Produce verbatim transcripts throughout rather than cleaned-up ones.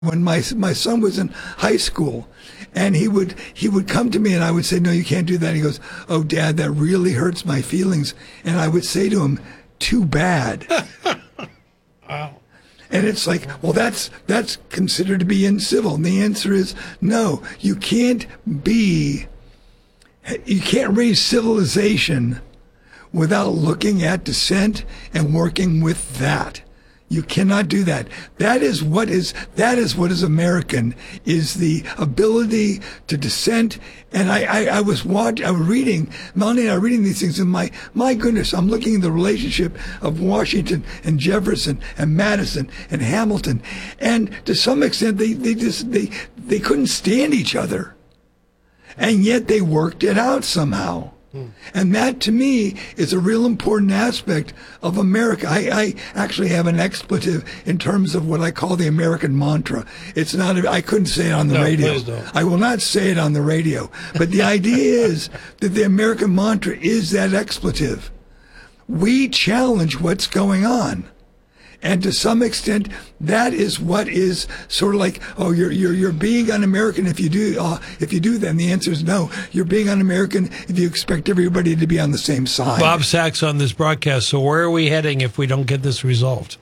When my my son was in high school, and he would he would come to me and I would say, "No, you can't do that." And he goes, "Oh, Dad, that really hurts my feelings." And I would say to him, "Too bad." Wow. And it's like, well, that's that's considered to be incivil. And the answer is no. You can't be, you can't raise civilization without looking at dissent and working with that. You cannot do that. That is what is that is what is American, is the ability to dissent. And I, I, I was watching, I was reading, Melanie and I were reading these things, and my my goodness, I'm looking at the relationship of Washington and Jefferson and Madison and Hamilton, and to some extent they they just they they couldn't stand each other, and yet they worked it out somehow. And that, to me, is a real important aspect of America. I, I actually have an expletive in terms of what I call the American mantra. It's not, a, I couldn't say it on the no, radio. Please don't. I will not say it on the radio. But the idea is that the American mantra is that expletive. We challenge what's going on. And to some extent, that is what is sort of like, oh, you're you're you're being un-American if you do uh, if you do that. And the answer is no. You're being un-American if you expect everybody to be on the same side. Bob Sachs on this broadcast. So where are we heading if we don't get this resolved?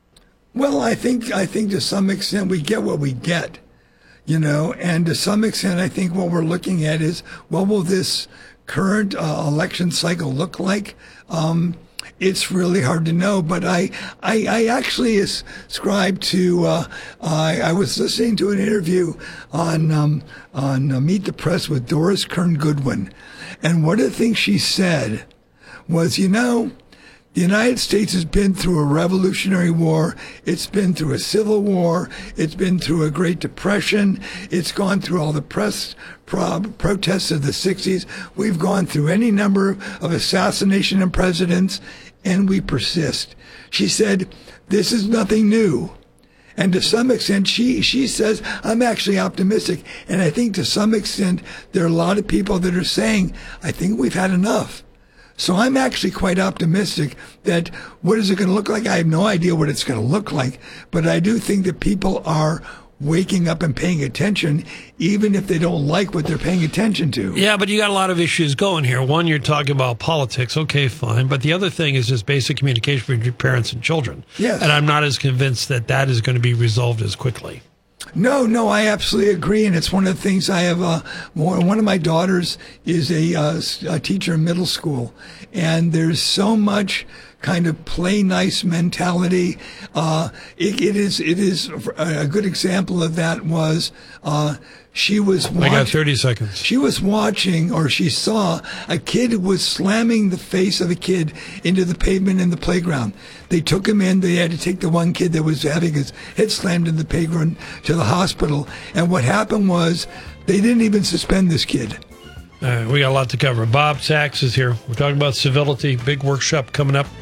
Well, I think I think to some extent we get what we get, you know, and to some extent I think what we're looking at is, what will this current uh, election cycle look like? Um, It's really hard to know, but I, I, I actually ascribe to. Uh, I, I was listening to an interview on um, on uh, Meet the Press with Doris Kearns Goodwin, and one of the things she said was, you know, the United States has been through a Revolutionary War. It's been through a Civil War. It's been through a Great Depression. It's gone through all the press pro- protests of the sixties. We've gone through any number of assassination of presidents, and we persist. She said, this is nothing new. And to some extent, she, she says, I'm actually optimistic. And I think to some extent, there are a lot of people that are saying, I think we've had enough. So I'm actually quite optimistic that what is it going to look like? I have no idea what it's going to look like, but I do think that people are waking up and paying attention, even if they don't like what they're paying attention to. Yeah, but you got a lot of issues going here. One, you're talking about politics. Okay, fine. But the other thing is just basic communication between parents and children. Yes. And I'm not as convinced that that is going to be resolved as quickly. No, no, I absolutely agree, and it's one of the things I have. Uh, one of my daughters is a, uh, a teacher in middle school, and there's so much kind of play nice mentality. Uh, it, it is, it is a good example of that was, uh, she was watching, I got thirty seconds. She was watching, or she saw, a kid who was slamming the face of a kid into the pavement in the playground. They took him in. They had to take the one kid that was having his head slammed in the playground to the hospital. And what happened was they didn't even suspend this kid. All right, we got a lot to cover. Bob Sachs is here. We're talking about civility. Big workshop coming up.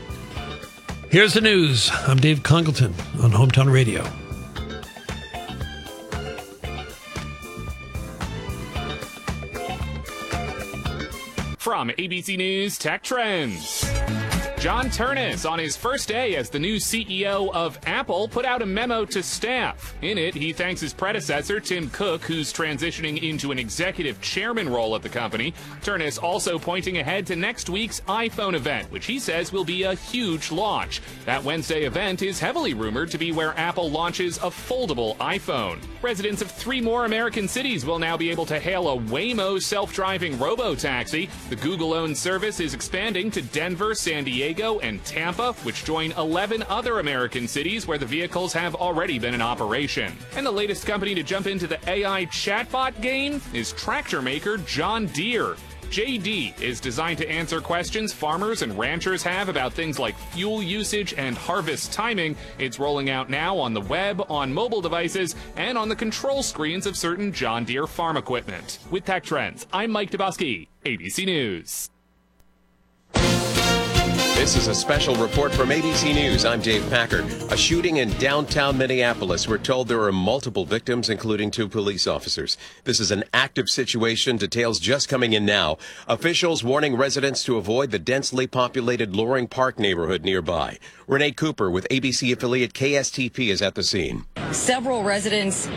Here's the news. I'm Dave Congleton on Hometown Radio. From A B C News Tech Trends. John Ternus, on his first day as the new C E O of Apple, put out a memo to staff. In it, he thanks his predecessor, Tim Cook, who's transitioning into an executive chairman role at the company. Ternus also pointing ahead to next week's iPhone event, which he says will be a huge launch. That Wednesday event is heavily rumored to be where Apple launches a foldable iPhone. Residents of three more American cities will now be able to hail a Waymo self-driving robo-taxi. The Google-owned service is expanding to Denver, San Diego, and Tampa, which join eleven other American cities where the vehicles have already been in operation. And the latest company to jump into the A I chatbot game is tractor maker John Deere. J D is designed to answer questions farmers and ranchers have about things like fuel usage and harvest timing. It's rolling out now on the web, on mobile devices, and on the control screens of certain John Deere farm equipment. With Tech Trends, I'm Mike Dabowski, A B C News. This is a special report from A B C News. I'm Dave Packer. A shooting in downtown Minneapolis. We're told there are multiple victims, including two police officers. This is an active situation. Details just coming in now. Officials warning residents to avoid the densely populated Loring Park neighborhood nearby. Renee Cooper with A B C affiliate K S T P is at the scene. Several residents